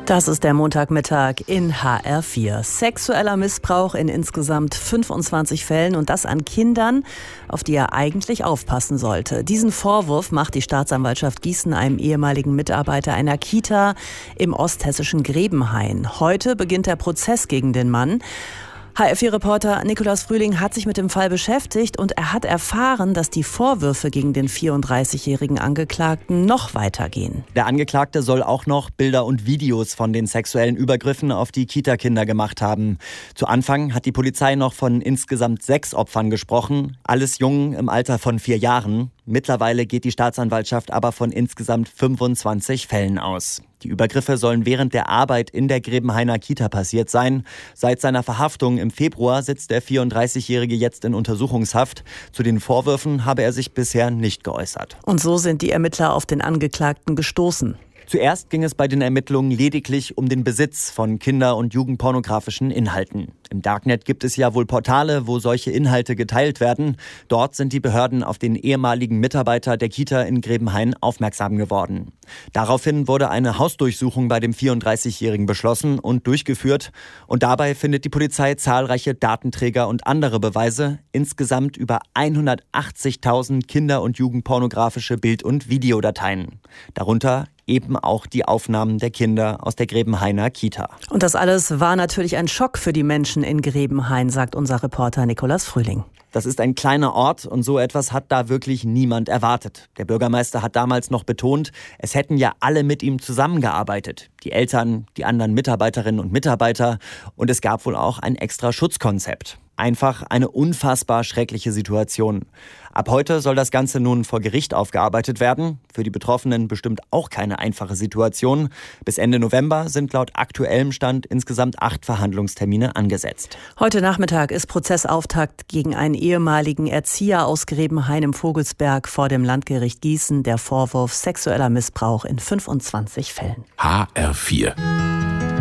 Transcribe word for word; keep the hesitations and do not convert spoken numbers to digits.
Das ist der Montagmittag in H R vier. Sexueller Missbrauch in insgesamt fünfundzwanzig Fällen und das an Kindern, auf die er eigentlich aufpassen sollte. Diesen Vorwurf macht die Staatsanwaltschaft Gießen einem ehemaligen Mitarbeiter einer Kita im osthessischen Grebenhain. Heute beginnt der Prozess gegen den Mann. H R vier-Reporter Nikolaus Frühling hat sich mit dem Fall beschäftigt und er hat erfahren, dass die Vorwürfe gegen den vierunddreißigjährigen Angeklagten noch weitergehen. Der Angeklagte soll auch noch Bilder und Videos von den sexuellen Übergriffen auf die Kita-Kinder gemacht haben. Zu Anfang hat die Polizei noch von insgesamt sechs Opfern gesprochen, alles Jungen im Alter von vier Jahren. Mittlerweile geht die Staatsanwaltschaft aber von insgesamt fünfundzwanzig Fällen aus. Die Übergriffe sollen während der Arbeit in der Grebenhainer Kita passiert sein. Seit seiner Verhaftung im Februar sitzt der vierunddreißigjährige jetzt in Untersuchungshaft. Zu den Vorwürfen habe er sich bisher nicht geäußert. Und so sind die Ermittler auf den Angeklagten gestoßen. Zuerst ging es bei den Ermittlungen lediglich um den Besitz von kinder- und jugendpornografischen Inhalten. Im Darknet gibt es ja wohl Portale, wo solche Inhalte geteilt werden. Dort sind die Behörden auf den ehemaligen Mitarbeiter der Kita in Grebenhain aufmerksam geworden. Daraufhin wurde eine Hausdurchsuchung bei dem vierunddreißigjährigen beschlossen und durchgeführt. Und dabei findet die Polizei zahlreiche Datenträger und andere Beweise. Insgesamt über hundertachtzigtausend kinder- und jugendpornografische Bild- und Videodateien. Darunter eben auch die Aufnahmen der Kinder aus der Grebenhainer Kita. Und das alles war natürlich ein Schock für die Menschen in Grebenhain, sagt unser Reporter Nikolaus Frühling. Das ist ein kleiner Ort und so etwas hat da wirklich niemand erwartet. Der Bürgermeister hat damals noch betont, es hätten ja alle mit ihm zusammengearbeitet. Die Eltern, die anderen Mitarbeiterinnen und Mitarbeiter und es gab wohl auch ein extra Schutzkonzept. Einfach eine unfassbar schreckliche Situation. Ab heute soll das Ganze nun vor Gericht aufgearbeitet werden. Für die Betroffenen bestimmt auch keine einfache Situation. Bis Ende November sind laut aktuellem Stand insgesamt acht Verhandlungstermine angesetzt. Heute Nachmittag ist Prozessauftakt gegen einen ehemaligen Erzieher aus Grebenhain im Vogelsberg vor dem Landgericht Gießen. Der Vorwurf sexueller Missbrauch in fünfundzwanzig Fällen. H R vier